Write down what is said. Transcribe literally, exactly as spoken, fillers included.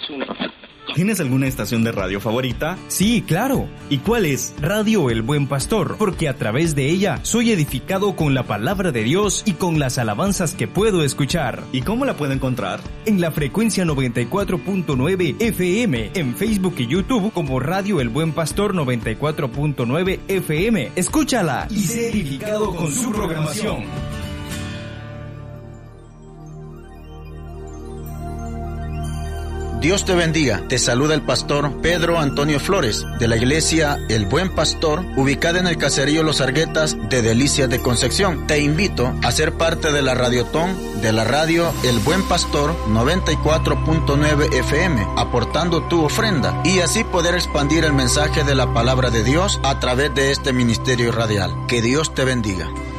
¿Tienes alguna estación de radio favorita? Sí, claro. ¿Y cuál es? Radio El Buen Pastor, porque a través de ella soy edificado con la palabra de Dios y con las alabanzas que puedo escuchar. ¿Y cómo la puedo encontrar? En la frecuencia noventa y cuatro punto nueve F M, en Facebook y YouTube como Radio El Buen Pastor noventa y cuatro punto nueve F M. Escúchala y sé edificado con su programación. Dios te bendiga. Te saluda el pastor Pedro Antonio Flores de la iglesia El Buen Pastor, ubicada en el caserío Los Arguetas de Delicias de Concepción. Te invito a ser parte de la radiotón de la radio El Buen Pastor noventa y cuatro punto nueve F M, aportando tu ofrenda y así poder expandir el mensaje de la palabra de Dios a través de este ministerio radial. Que Dios te bendiga.